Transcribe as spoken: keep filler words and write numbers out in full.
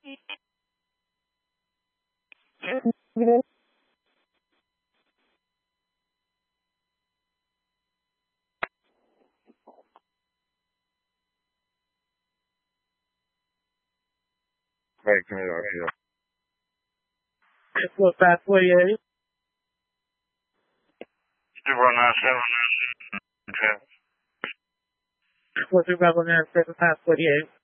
Right, can you yeah. Four five forty-eight. Zero nine seven. Okay. Four three five nine seven five forty-eight.